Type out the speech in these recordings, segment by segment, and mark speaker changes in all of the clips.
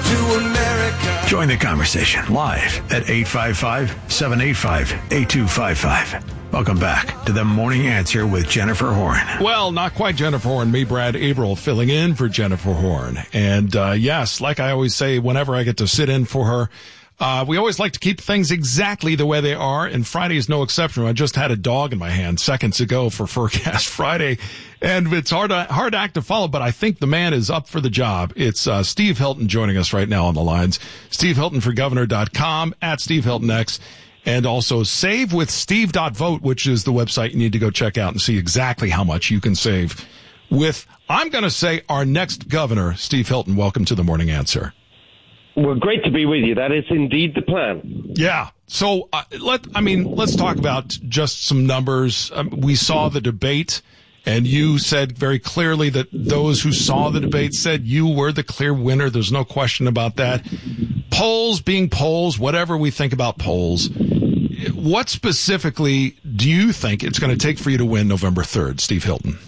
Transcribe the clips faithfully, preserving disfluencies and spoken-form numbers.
Speaker 1: to America.
Speaker 2: Join the conversation live at eight five five, seven eight five, eight two five five. Welcome back to The Morning Answer with Jennifer Horn.
Speaker 3: Well, not quite Jennifer Horn. Me, Brad Averill, filling in for Jennifer Horn. And, uh, yes, like I always say, whenever I get to sit in for her, uh, we always like to keep things exactly the way they are. And Friday is no exception. I just had a dog in my hand seconds ago for Forecast Friday. And it's hard, to, hard act to follow, but I think the man is up for the job. It's, uh, Steve Hilton joining us right now on the lines. Steve Hilton for governor dot com, at Steve Hilton X. And also save with steve dot vote, which is the website you need to go check out and see exactly how much you can save with, I'm going to say, our next governor, Steve Hilton. Welcome to The Morning Answer.
Speaker 4: Well, great to be with you. That is indeed the plan.
Speaker 3: Yeah. So uh, let, I mean, let's talk about just some numbers. Um, we saw the debate, and you said very clearly that those who saw the debate said you were the clear winner. There's no question about that. Polls being polls, whatever we think about polls, what specifically do you think it's going to take for you to win November third, Steve Hilton?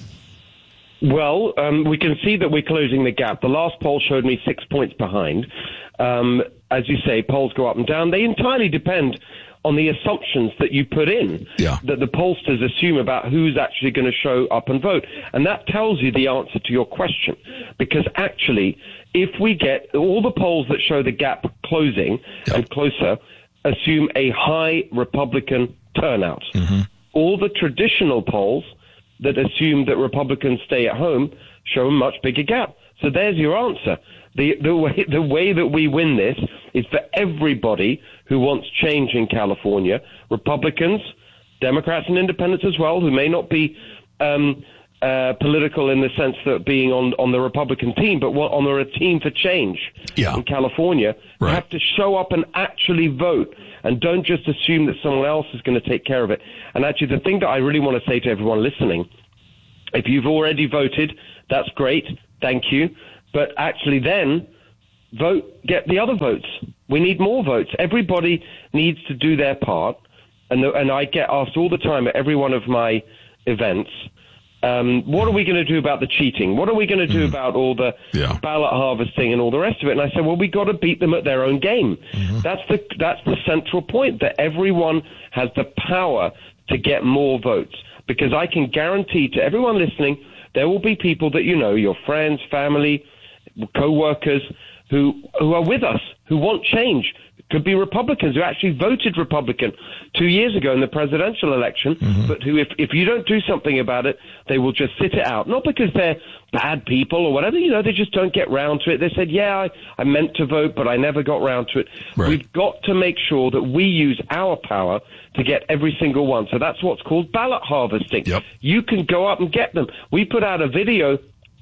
Speaker 4: Well, um, we can see that we're closing the gap. The last poll showed me six points behind. Um, as you say, polls go up and down. They entirely depend on the assumptions that you put in,
Speaker 3: yeah.
Speaker 4: that the pollsters assume about who's actually going to show up and vote. And that tells you the answer to your question. Because actually, if we get all the polls that show the gap closing yeah. and closer, assume a high Republican turnout.
Speaker 3: Mm-hmm.
Speaker 4: All the traditional polls that assume that Republicans stay at home show a much bigger gap. So there's your answer. The, the way, the way that we win this is for everybody who wants change in California, Republicans, Democrats and independents as well, who may not be um, uh, political in the sense that being on, on the Republican team, but on a team for change
Speaker 3: yeah.
Speaker 4: in California,
Speaker 3: right.
Speaker 4: have to show up and actually vote, and don't just assume that someone else is going to take care of it. And actually, the thing that I really want to say to everyone listening, if you've already voted, that's great, thank you. But actually then, vote, get the other votes. We need more votes. Everybody needs to do their part. And, the, and I get asked all the time at every one of my events, um, what are we going to do about the cheating? What are we going to do mm-hmm. about all the
Speaker 3: yeah.
Speaker 4: ballot harvesting and all the rest of it? And I said, well, we've got to beat them at their own game.
Speaker 3: Mm-hmm.
Speaker 4: That's the that's the central point, that everyone has the power to get more votes. Because I can guarantee to everyone listening, there will be people that you know, your friends, family, co-workers, who who are with us, who want change. It could be Republicans who actually voted Republican two years ago in the presidential election,
Speaker 3: mm-hmm.
Speaker 4: but who, if, if you don't do something about it, they will just sit it out. Not because they're bad people or whatever, you know, they just don't get round to it. They said, yeah, I, I meant to vote, but I never got round to it.
Speaker 3: Right.
Speaker 4: We've got to make sure that we use our power to get every single one. So that's what's called ballot harvesting.
Speaker 3: Yep.
Speaker 4: You can go up and get them. We put out a video,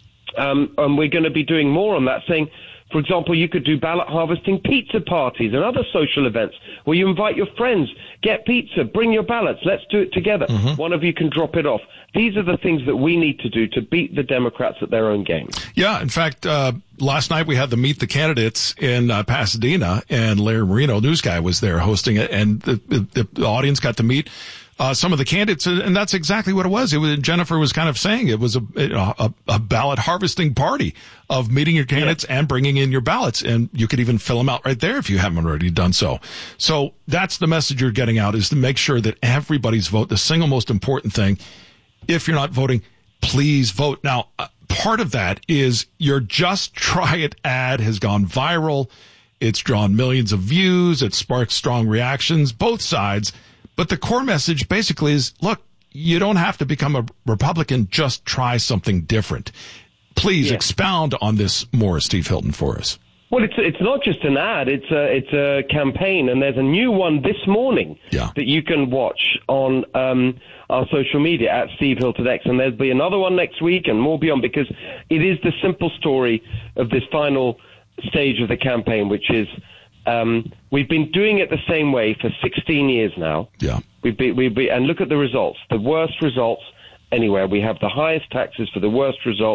Speaker 4: um, and we're going to be doing more on that, saying, for example, you could do ballot harvesting pizza parties and other social events where you invite your friends, get pizza, bring your ballots, let's do it together.
Speaker 3: Mm-hmm.
Speaker 4: One of you can drop it off. These are the things that we need to do to beat the Democrats at their own game.
Speaker 3: Yeah, in fact, uh, last night we had the Meet the Candidates in uh, Pasadena, and Larry Marino, news guy, was there hosting it, and the, the, the audience got to meet Uh, some of the candidates, and that's exactly what it was. It was, Jennifer was kind of saying it was a, a, a ballot harvesting party of meeting your candidates yeah. and bringing in your ballots. And you could even fill them out right there if you haven't already done so. So that's the message you're getting out, is to make sure that everybody's vote, the single most important thing. If you're not voting, please vote. Now, uh, part of that is your Just Try It ad has gone viral. It's drawn millions of views. It sparked strong reactions, both sides. But the core message basically is, look, you don't have to become a Republican. Just try something different. Please yeah. expound on this more, Steve Hilton, for us.
Speaker 4: Well, it's it's not just an ad. It's a, it's a campaign, and there's a new one this morning
Speaker 3: yeah.
Speaker 4: that you can watch on um, our social media at Steve Hilton X, and there'll be another one next week and more beyond, because it is the simple story of this final stage of the campaign, which is Um, we've been doing it the same way for sixteen years now.
Speaker 3: Yeah.
Speaker 4: We've been, we've been, and look at the results. The worst results anywhere. We have the highest taxes for the worst results,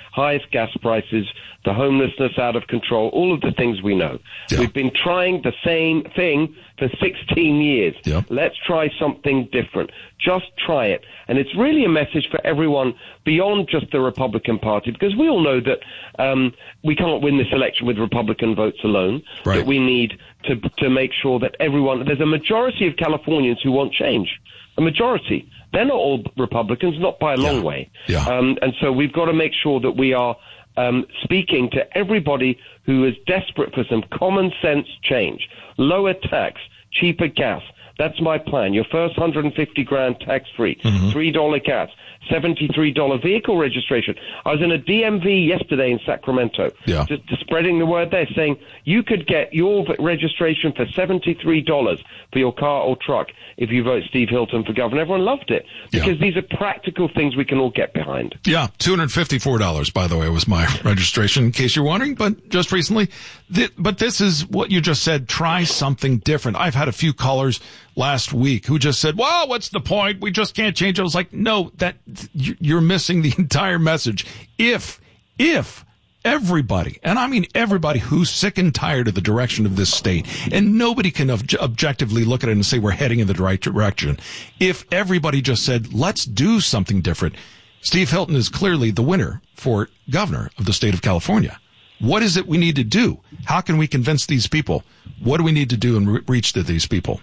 Speaker 4: highest gas prices, the homelessness out of control, all of the things we know.
Speaker 3: Yeah.
Speaker 4: We've been trying the same thing for sixteen years.
Speaker 3: Yeah.
Speaker 4: Let's try something different. Just try it. And it's really a message for everyone beyond just the Republican Party, because we all know that um, we can't win this election with Republican votes alone,
Speaker 3: right.
Speaker 4: that we need to to make sure that everyone, there's a majority of Californians who want change. A majority. They're not all Republicans, not by a long
Speaker 3: yeah.
Speaker 4: way.
Speaker 3: Yeah.
Speaker 4: Um, and so we've got to make sure that we are um, speaking to everybody who is desperate for some common sense change. Lower tax, cheaper gas. That's my plan. Your first one hundred fifty grand tax-free, mm-hmm. three dollars gas, seventy-three dollars vehicle registration. I was in a D M V yesterday in Sacramento,
Speaker 3: yeah.
Speaker 4: just, just spreading the word there, saying you could get your registration for seventy-three dollars for your car or truck if you vote Steve Hilton for governor. Everyone loved it because yeah. these are practical things we can all get behind.
Speaker 3: Yeah, two hundred fifty-four dollars, by the way, was my registration, in case you're wondering, but just recently. Th- but this is what you just said, try something different. I've had a few callers last week who just said, well, what's the point? We just can't change it. I was like, no, that you're missing the entire message. If, if everybody, and I mean everybody who's sick and tired of the direction of this state, and nobody can ob- objectively look at it and say we're heading in the right direction. If everybody just said, let's do something different, Steve Hilton is clearly the winner for governor of the state of California. What is it we need to do? How can we convince these people? What do we need to do and re- reach to these people?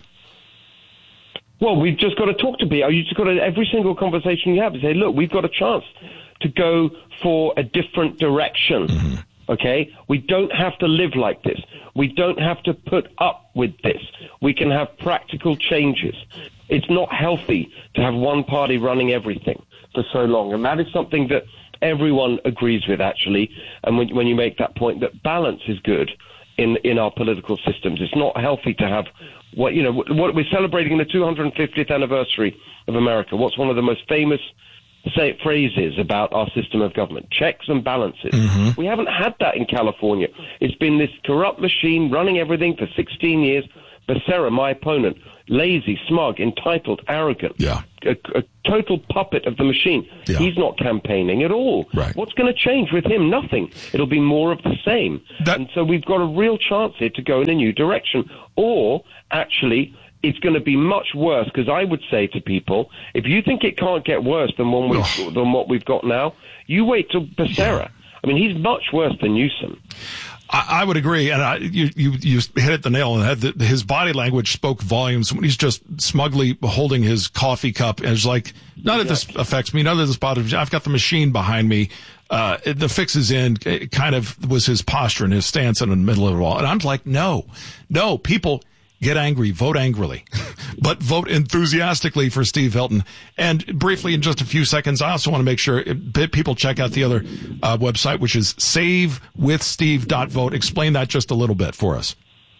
Speaker 4: Well, we've just got to talk to people. You just got to, every single conversation you have, say, look, we've got a chance to go for a different direction. Mm-hmm. Okay? We don't have to live like this. We don't have to put up with this. We can have practical changes. It's not healthy to have one party running everything for so long. And that is something that everyone agrees with, actually. And when, when you make that point, that balance is good in, in our political systems. It's not healthy to have what, you know, what we're celebrating the two hundred fiftieth anniversary of America. What's one of the most famous say phrases about our system of government? Checks and balances. Mm-hmm. We haven't had that in California. It's been this corrupt machine running everything for sixteen years. Becerra, my opponent, lazy, smug, entitled, arrogant,
Speaker 3: yeah.
Speaker 4: a, a total puppet of the machine.
Speaker 3: Yeah.
Speaker 4: He's not campaigning at all.
Speaker 3: Right.
Speaker 4: What's going to change with him? Nothing. It'll be more of the same. That- and so we've got a real chance here to go in a new direction. Or, actually, it's going to be much worse, because I would say to people, if you think it can't get worse than, one we've, oh. than what we've got now, you wait till Becerra. Yeah. I mean, he's much worse than Newsom.
Speaker 3: I, I would agree, and I, you, you you hit it the nail on the head. The, his body language spoke volumes when he's just smugly holding his coffee cup and it's like, none of this affects me, none of this bothers me. I've got the machine behind me. Uh, the fix is in. It kind of was his posture and his stance in the middle of it all. And I'm like, no, no, people get angry, vote angrily, but vote enthusiastically for Steve Hilton. And briefly, in just a few seconds, I also want to make sure people check out the other uh, website, which is save with steve dot vote. Explain that just a little bit for us.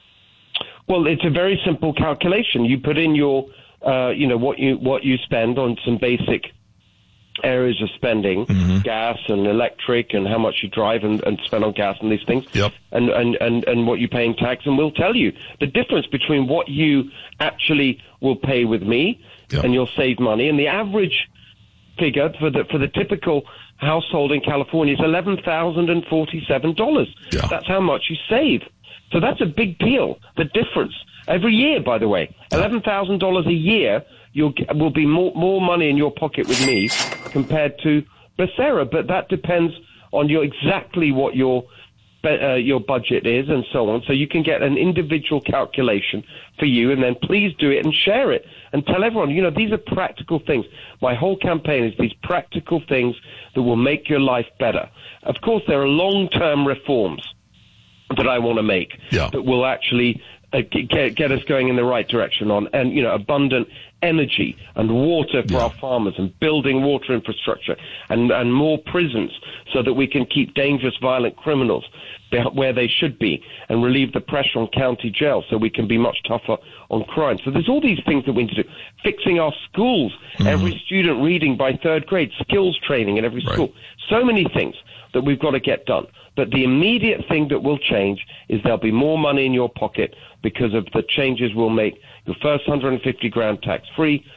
Speaker 4: Well, it's a very simple calculation. You put in your, uh, you know, what you what you spend on some basic areas of spending, mm-hmm. gas and electric, and how much you drive and, and spend on gas and these things,
Speaker 3: yep.
Speaker 4: and, and, and, and what you pay in tax, and we'll tell you the difference between what you actually will pay with me, yep. and you'll save money, and the average figure for the for the typical household in California is eleven thousand forty-seven dollars.
Speaker 3: Yeah.
Speaker 4: That's how much you save. So that's a big deal. The difference every year, by the way, eleven thousand dollars a year. You'll will be more more money in your pocket with me compared to Becerra, but that depends on your exactly what your uh, your budget is and so on. So you can get an individual calculation for you, and then please do it and share it and tell everyone. You know, these are practical things. My whole campaign is these practical things that will make your life better. Of course, there are long-term reforms that I want to make
Speaker 3: yeah.
Speaker 4: that will actually uh, get, get us going in the right direction on, and you know, abundant energy and water for
Speaker 3: yeah.
Speaker 4: our farmers, and building water infrastructure, and, and more prisons so that we can keep dangerous, violent criminals where they should be, and relieve the pressure on county jails so we can be much tougher on crime. So there's all these things that we need to do. Fixing our schools, mm-hmm. every student reading by third grade, skills training in every
Speaker 3: right.
Speaker 4: school. So many things that we've got to get done. But the immediate thing that will change is there'll be more money in your pocket because of the changes we'll make. Your first one hundred fifty grand tax-free,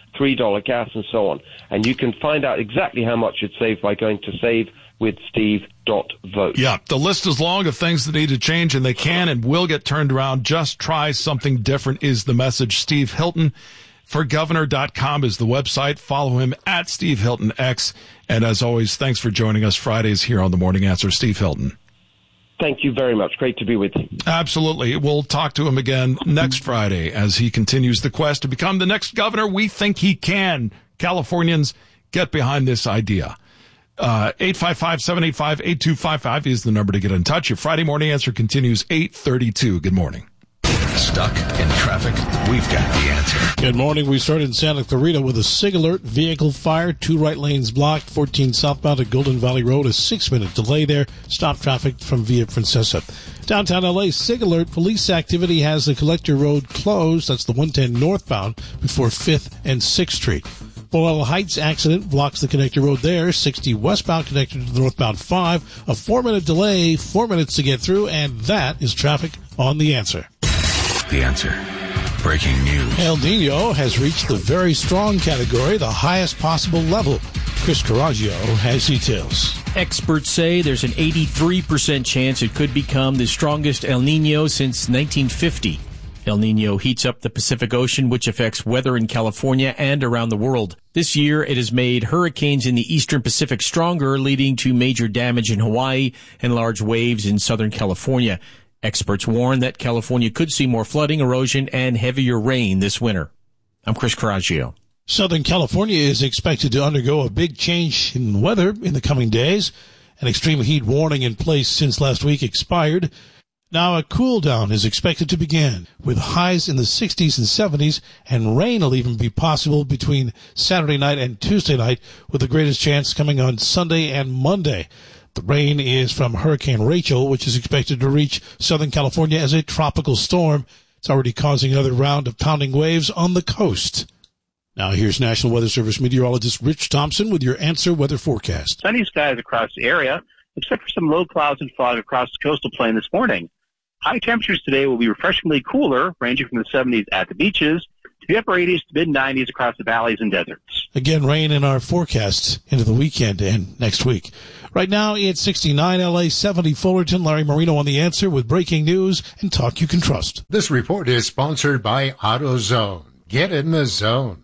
Speaker 4: three dollars gas, and so on. And you can find out exactly how much you'd save by going to save with steve dot vote.
Speaker 3: Yeah, the list is long of things that need to change, and they can and will get turned around. Just try something different is the message. Steve Hilton for governor dot com is the website. Follow him at Steve Hilton X. And as always, thanks for joining us Fridays here on The Morning Answer. Steve Hilton.
Speaker 4: Thank you very much. Great to be with you.
Speaker 3: Absolutely. We'll talk to him again next Friday as he continues the quest to become the next governor. We think he can. Californians, get behind this idea. Uh, eight five five, seven eight five, eight two five five is the number to get in touch. Your Friday Morning Answer continues eight thirty-two. Good morning.
Speaker 2: Stuck in traffic? We've got the answer.
Speaker 1: Good morning. We started in Santa Clarita with a SIG alert. Vehicle fire. Two right lanes blocked. fourteen southbound at Golden Valley Road. A six-minute delay there. Stop traffic from Via Princesa. Downtown L A, SIG alert. Police activity has the Collector Road closed. That's the one ten northbound before fifth and sixth Street. Boyle Heights accident blocks the connector road there. sixty westbound connected to the northbound five. A four-minute delay, four minutes to get through, and that is traffic on The Answer.
Speaker 2: The Answer. Breaking news.
Speaker 1: El Nino has reached the very strong category, the highest possible level. Chris Caraggio has details.
Speaker 5: Experts say there's an eighty-three percent chance it could become the strongest El Nino since nineteen fifty. El Nino heats up the Pacific Ocean, which affects weather in California and around the world. This year, it has made hurricanes in the eastern Pacific stronger, leading to major damage in Hawaii and large waves in Southern California. Experts warn that California could see more flooding, erosion, and heavier rain this winter. I'm Chris Caraggio.
Speaker 1: Southern California is expected to undergo a big change in weather in the coming days. An extreme heat warning in place since last week expired. Now a cool down is expected to begin, with highs in the sixties and seventies, and rain will even be possible between Saturday night and Tuesday night, with the greatest chance coming on Sunday and Monday. The rain is from Hurricane Rachel, which is expected to reach Southern California as a tropical storm. It's already causing another round of pounding waves on the coast. Now here's National Weather Service meteorologist Rich Thompson with your Answer Weather Forecast.
Speaker 6: Sunny skies across the area, except for some low clouds and fog across the coastal plain this morning. High temperatures today will be refreshingly cooler, ranging from the seventies at the beaches to the upper eighties to mid nineties across the valleys and deserts.
Speaker 1: Again, rain in our forecasts into the weekend and next week. Right now, it's sixty-nine L A, seventy Fullerton. Larry Marino on The Answer with breaking news and talk you can trust.
Speaker 7: This report is sponsored by AutoZone. Get in the zone.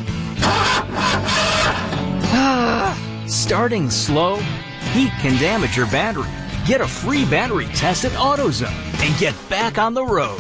Speaker 8: Starting slow? Heat can damage your battery. Get a free battery test at AutoZone and get back on the road.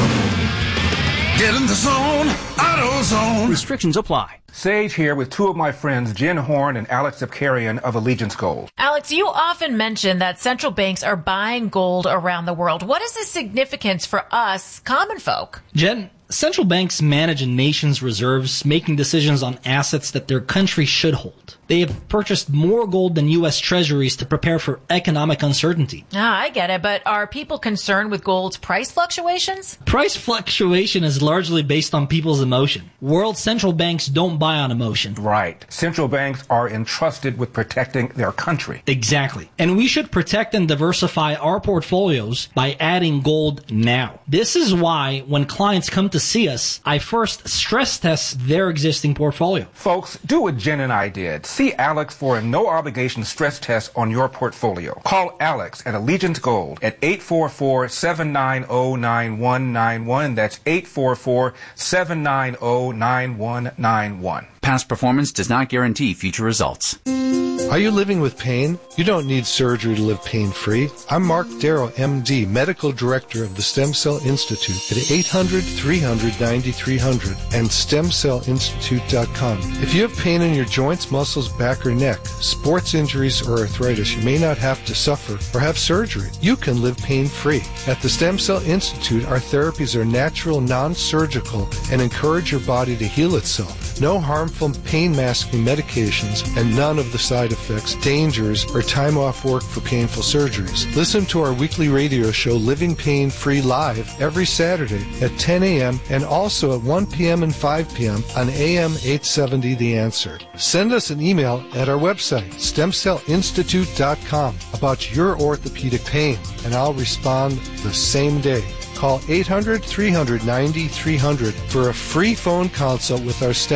Speaker 2: Get in the zone. AutoZone.
Speaker 8: Restrictions apply.
Speaker 9: Sage here with two of my friends, Jen Horn and Alex Zepkarian of Allegiance Gold.
Speaker 10: Alex, you often mention that central banks are buying gold around the world. What is the significance for us, common folk?
Speaker 11: Jen, central banks manage a nation's reserves, making decisions on assets that their country should hold. They have purchased more gold than U S treasuries to prepare for economic uncertainty.
Speaker 10: Ah, I get it, but are people concerned with gold's price fluctuations?
Speaker 11: Price fluctuation is largely based on people's emotion. World central banks don't buy on emotion.
Speaker 9: Right. Central banks are entrusted with protecting their country.
Speaker 11: Exactly. And we should protect and diversify our portfolios by adding gold now. This is why when clients come to see us, I first stress test their existing portfolio.
Speaker 9: Folks, do what Jen and I did. See Alex for a no-obligation stress test on your portfolio. Call Alex at Allegiance Gold at eight four four, seven nine zero, nine one nine one. That's eight four four, seven nine zero, nine one nine one.
Speaker 12: Past performance does not guarantee future results.
Speaker 13: Are you living with pain? You don't need surgery to live pain-free. I'm Mark Darrow, M D, Medical Director of the Stem Cell Institute at eight hundred, three hundred, ninety-three hundred and stem cell institute dot com. If you have pain in your joints, muscles, back, or neck, sports injuries, or arthritis, you may not have to suffer or have surgery. You can live pain-free. At the Stem Cell Institute, our therapies are natural, non-surgical, and encourage your body to heal itself. No harmful pain-masking medications and none of the side effects, dangers, or time off work for painful surgeries. Listen to our weekly radio show, Living Pain Free, live every Saturday at ten a.m. and also at one p.m. and five p.m. on A M eight seventy The Answer. Send us an email at our website, stem cell institute dot com, about your orthopedic pain, and I'll respond the same day. Call eight hundred, three hundred, ninety-three hundred for a free phone consult with our staff.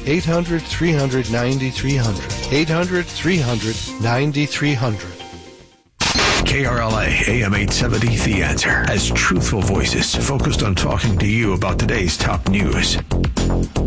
Speaker 13: eight hundred, three hundred, ninety-three hundred. eight hundred, three hundred, ninety-three hundred.
Speaker 2: K R L A A M eight seventy, The Answer, has truthful voices focused on talking to you about today's top news.